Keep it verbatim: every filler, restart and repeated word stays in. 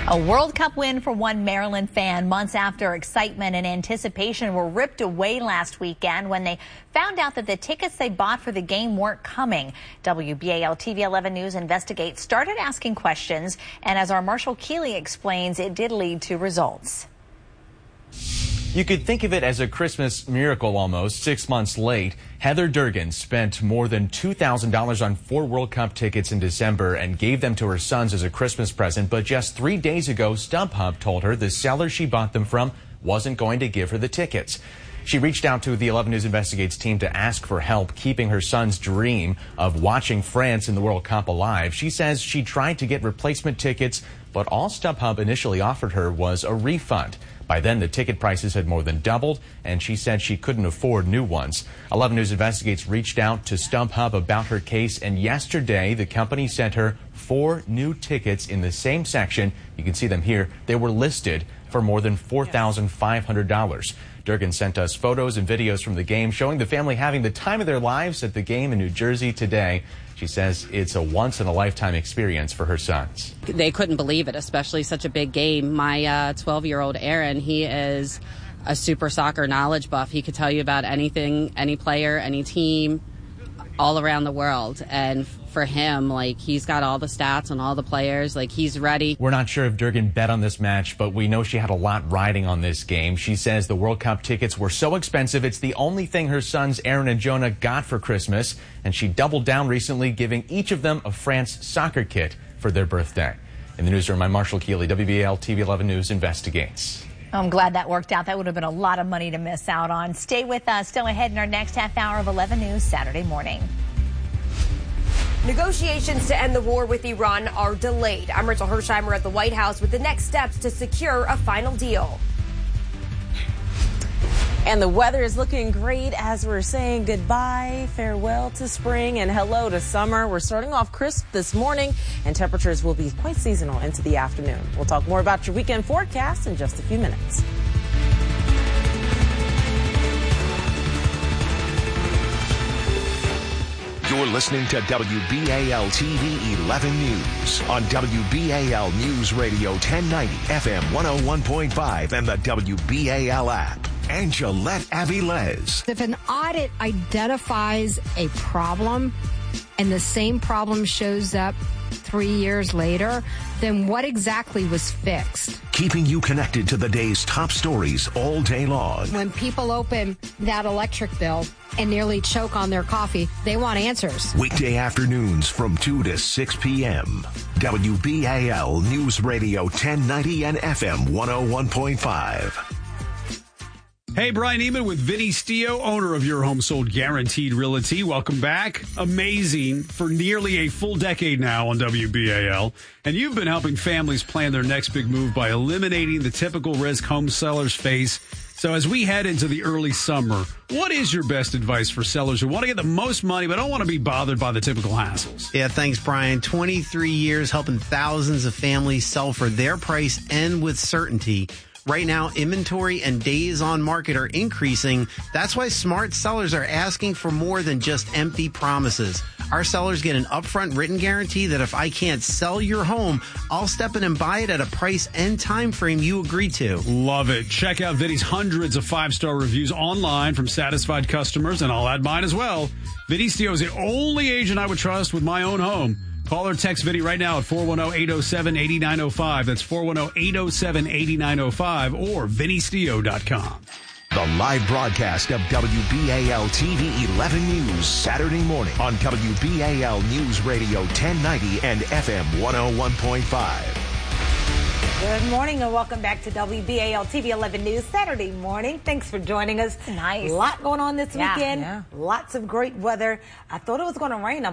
A World Cup win for one Maryland fan months after excitement and anticipation were ripped away last weekend when they found out that the tickets they bought for the game weren't coming. W B A L T V eleven News Investigate started asking questions, and as our Marshall Keeley explains, it did lead to results. You could think of it as a Christmas miracle almost. Six months late, Heather Durgan spent more than two thousand dollars on four World Cup tickets in December and gave them to her sons as a Christmas present. But just three days ago, StubHub told her the seller she bought them from wasn't going to give her the tickets. She reached out to the eleven News Investigates team to ask for help keeping her son's dream of watching France in the World Cup alive. She says she tried to get replacement tickets, but all StubHub initially offered her was a refund. By then, the ticket prices had more than doubled, and she said she couldn't afford new ones. eleven News Investigates reached out to StubHub about her case, and yesterday, the company sent her four new tickets in the same section. You can see them here. They were listed for more than four thousand five hundred dollars. Durgan sent us photos and videos from the game showing the family having the time of their lives at the game in New Jersey today. She says it's a once-in-a-lifetime experience for her sons. They couldn't believe it, especially such a big game. My uh, twelve-year-old Aaron, he is a super soccer knowledge buff. He could tell you about anything, any player, any team, all around the world. And for him, like, he's got all the stats on all the players. Like, he's ready. We're not sure if Durgan bet on this match, but we know she had a lot riding on this game. She says the World Cup tickets were so expensive, it's the only thing her sons Aaron and Jonah got for Christmas. And she doubled down recently, giving each of them a France soccer kit for their birthday. In the newsroom, I'm Marshall Keeley. W B A L T V eleven News Investigates. I'm glad that worked out. That would have been a lot of money to miss out on. Stay with us. Still ahead in our next half hour of eleven News Saturday morning. Negotiations to end the war with Iran are delayed. I'm Rachel Hersheimer at the White House with the next steps to secure a final deal. And the weather is looking great as we're saying goodbye, farewell to spring, and hello to summer. We're starting off crisp this morning, and temperatures will be quite seasonal into the afternoon. We'll talk more about your weekend forecast in just a few minutes. You're listening to W B A L T V eleven News on W B A L News Radio ten ninety, F M one oh one point five, and the W B A L app. Angelette Avilés. If an audit identifies a problem and the same problem shows up three years later, then what exactly was fixed? Keeping you connected to the day's top stories all day long. When people open that electric bill and nearly choke on their coffee, they want answers. Weekday afternoons from two to six p.m. W B A L News Radio ten ninety and F M one oh one point five. Hey, Brian Eman with Vinny Stio, owner of Your Home Sold Guaranteed Realty. Welcome back. Amazing for nearly a full decade now on W B A L. And you've been helping families plan their next big move by eliminating the typical risk home sellers face. So as we head into the early summer, what is your best advice for sellers who want to get the most money but don't want to be bothered by the typical hassles? Yeah, thanks, Brian. twenty-three years helping thousands of families sell for their price and with certainty. Right now, inventory and days on market are increasing. That's why smart sellers are asking for more than just empty promises. Our sellers get an upfront written guarantee that if I can't sell your home, I'll step in and buy it at a price and time frame you agree to. Love it. Check out Vinny's hundreds of five-star reviews online from satisfied customers, and I'll add mine as well. Vinny Stio is the only agent I would trust with my own home. Call or text Vinny right now at four one zero, eight zero seven, eight nine zero five. That's four one zero, eight zero seven, eight nine zero five or vinny stio dot com. The live broadcast of W B A L T V eleven News Saturday morning on W B A L News Radio ten ninety and F M one oh one point five. Good morning and welcome back to W B A L T V eleven News Saturday morning. Thanks for joining us. Nice. A lot going on this Yeah, weekend. yeah. Lots of great weather. I thought it was going to rain.